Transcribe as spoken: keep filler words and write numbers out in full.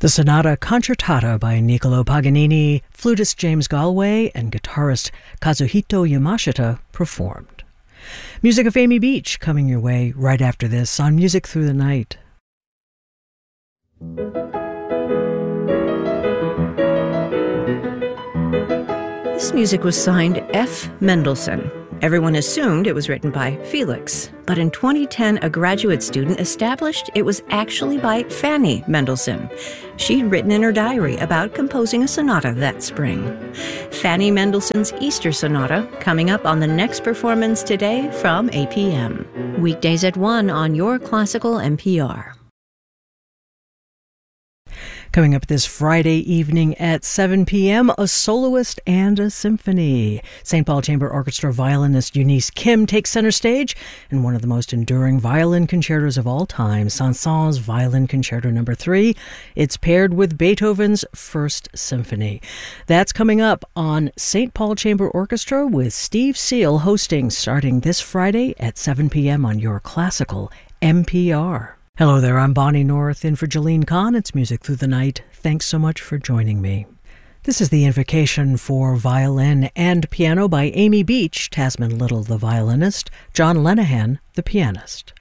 The Sonata Concertata by Niccolò Paganini, flutist James Galway, and guitarist Kazuhito Yamashita performed. Music of Amy Beach coming your way right after this on Music Through the Night. This music was signed F. Mendelssohn. Everyone assumed it was written by Felix, but in twenty ten, a graduate student established it was actually by Fanny Mendelssohn. She'd written in her diary about composing a sonata that spring. Fanny Mendelssohn's Easter Sonata, coming up on the next performance today from eight p.m. Weekdays at one on your classical N P R. Coming up this Friday evening at seven p.m., a soloist and a symphony. Saint Paul Chamber Orchestra violinist Eunice Kim takes center stage in one of the most enduring violin concertos of all time, Saint-Saëns Violin Concerto Number three. It's paired with Beethoven's First Symphony. That's coming up on Saint Paul Chamber Orchestra with Steve Seal hosting starting this Friday at seven p.m. on your classical N P R. Hello there, I'm Bonnie North in for Jolene Kahn. It's Music Through the Night. Thanks so much for joining me. This is the Invocation for Violin and Piano by Amy Beach, Tasman Little the violinist, John Lenihan the pianist.